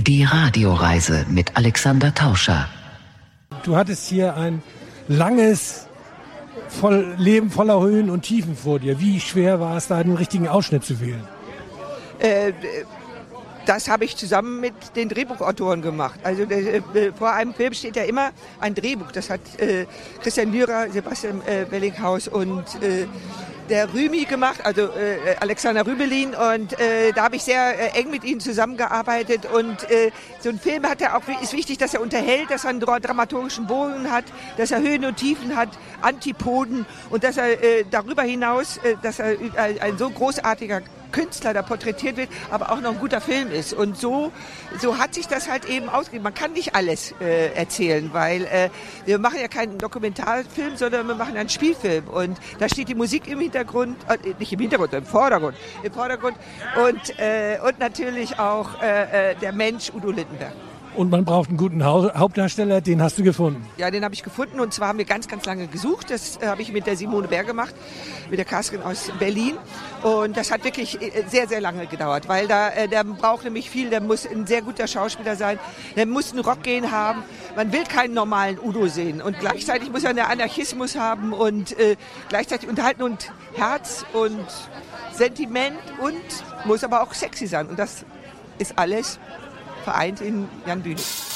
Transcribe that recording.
Die Radioreise mit Alexander Tauscher. Du hattest hier ein langes Leben voller Höhen und Tiefen vor dir. Wie schwer war es, da den richtigen Ausschnitt zu wählen? Das habe ich zusammen mit den Drehbuchautoren gemacht. Also vor einem Film steht ja immer ein Drehbuch. Das hat Christian Dürer, Sebastian Wellinghaus und der Rümi gemacht, also Alexander Rümelin. Und da habe ich sehr eng mit ihnen zusammengearbeitet. Und so ein Film hat ja auch, ist wichtig, dass er unterhält, dass er einen dramaturgischen Bogen hat, dass er Höhen und Tiefen hat, Antipoden und dass er darüber hinaus, dass er ein so großartiger Künstler da porträtiert wird, aber auch noch ein guter Film ist. Und so hat sich das halt eben ausgegeben. Man kann nicht alles erzählen, weil wir machen ja keinen Dokumentarfilm, sondern wir machen einen Spielfilm. Und da steht die Musik im Hintergrund, nicht im Hintergrund, im Vordergrund. Und natürlich auch der Mensch Udo Lindenberg. Und man braucht einen guten Hauptdarsteller, den hast du gefunden. Ja, den habe ich gefunden und zwar haben wir ganz, ganz lange gesucht. Das habe ich mit der Simone Bär gemacht, mit der Casterin aus Berlin. Und das hat wirklich sehr, sehr lange gedauert, weil der braucht nämlich viel, der muss ein sehr guter Schauspieler sein, der muss einen Rockgehen haben. Man will keinen normalen Udo sehen und gleichzeitig muss er einen Anarchismus haben und gleichzeitig unterhalten und Herz und Sentiment und muss aber auch sexy sein. Und das ist alles vereint in Jan Bühne.